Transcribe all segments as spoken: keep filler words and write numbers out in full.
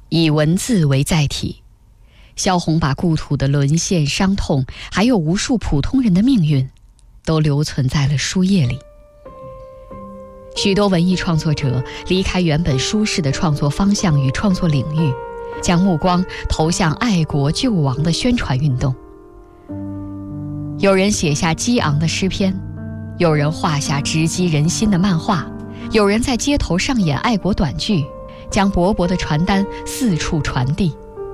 以文字为载体，萧红把故土的沦陷、伤痛，还有无数普通人的命运，都留存在了书页里。许多文艺创作者离开原本舒适的创作方向与创作领域，将目光投向爱国救亡的宣传运动。有人写下激昂的诗篇，有人画下直击人心的漫画，有人在街头上演爱国短剧，将薄薄的传单四处传递。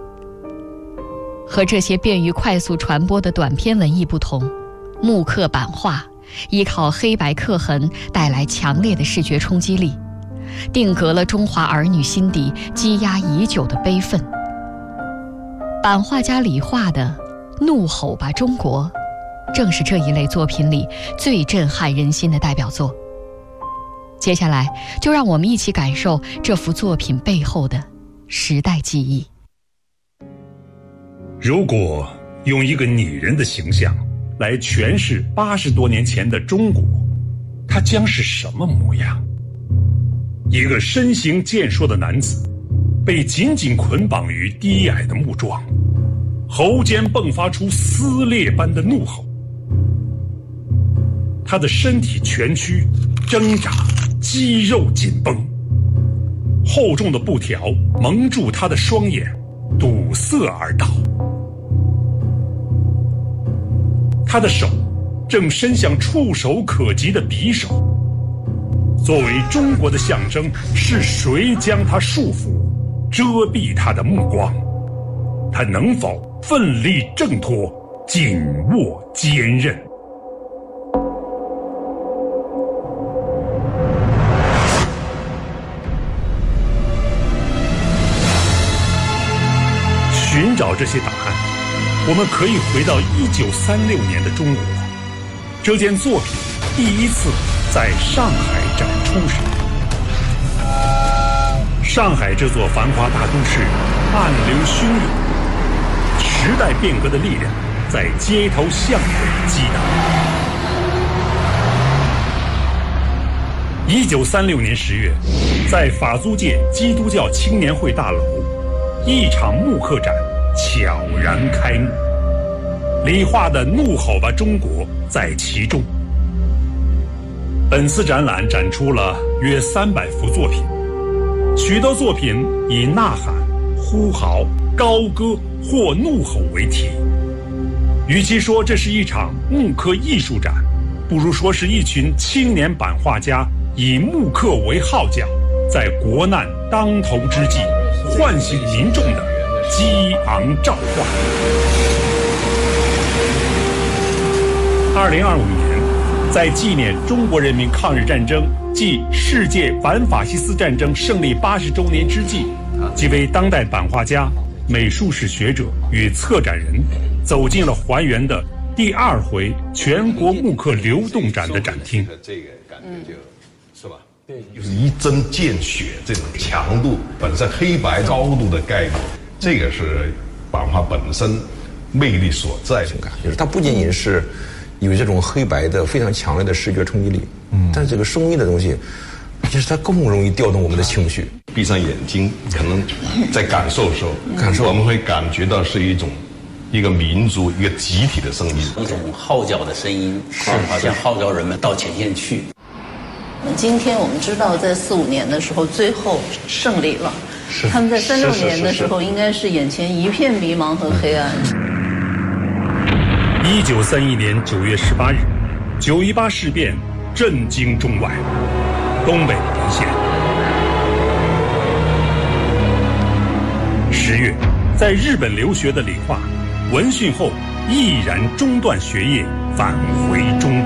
和这些便于快速传播的短篇文艺不同，木刻版画依靠黑白刻痕带来强烈的视觉冲击力，定格了中华儿女心底积压已久的悲愤。版画家李画的《怒吼吧中国》正是这一类作品里最震撼人心的代表作。接下来就让我们一起感受这幅作品背后的时代记忆。 如果用一个拟人的形象来诠释八十多年前的中国，它将是什么模样？一个身形健硕的男子，被紧紧捆绑于低矮的木桩，喉间迸发出撕裂般的怒吼。他的身体蜷曲挣扎，肌肉紧绷，厚重的布条蒙住他的双眼，堵塞而倒。他的手正伸向触手可及的匕首。作为中国的象征，是谁将他束缚，遮蔽他的目光？他能否奋力挣脱，紧握坚韧？寻找这些答案，我们可以回到一九三六年的中国。这件作品第一次在上海展出时，上海这座繁华大都市暗流汹涌，时代变革的力量在街头巷尾激荡。一九三六年十月，在法租界基督教青年会大楼，一场木刻展悄然开幕，李画的《怒吼吧中国》在其中。本次展览展出了约三百幅作品，许多作品以呐喊、呼嚎、高歌或怒吼为题。与其说这是一场木刻艺术展，不如说是一群青年版画家以木刻为号角，在国难当头之际唤醒民众的激昂召唤。二零二五年，在纪念中国人民抗日战争暨世界反法西斯战争胜利八十周年之际，几位当代版画家、美术史学者与策展人走进了还原的第二回全国木刻流动展的展厅。 这个感觉就是吧？对，就是一针见血，这种强度本身黑白高度的概念，这个是版画本身魅力所在的。 就是它不仅仅是有这种黑白的非常强烈的视觉冲击力，嗯，但是这个声音的东西，其实它更容易调动我们的情绪。 闭上眼睛，可能在感受的时候，感受我们会感觉到是一种一个民族、一个集体的声音， 一种号角的声音，是好像号召人们到前线去。 今天我们知道，在四五年的时候，最后胜利了。他们在三六年的时候，应该是眼前一片迷茫和黑暗。 一九三一年九月十八日，九一八事变震惊中外，东北沦陷。十月，在日本留学的李画，闻讯后毅然中斷學業，返回中國。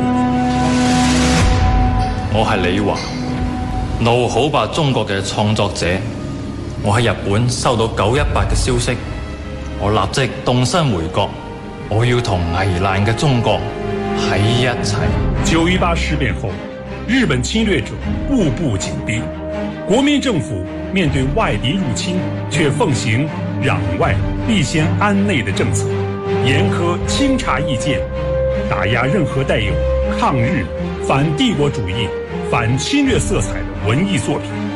我係李華，怒吼吧中國嘅創作者。我喺日本收到九一八嘅消息，我立即動身回國。我要同危難嘅中國喺一齊。 九一八事變後，日本侵略者步步緊逼，國民政府面對外敵入侵，卻奉行攘外必先安內的政策，嚴苛清查意見，打壓任何帶有抗日、反帝國主義、反侵略色彩的文藝作品。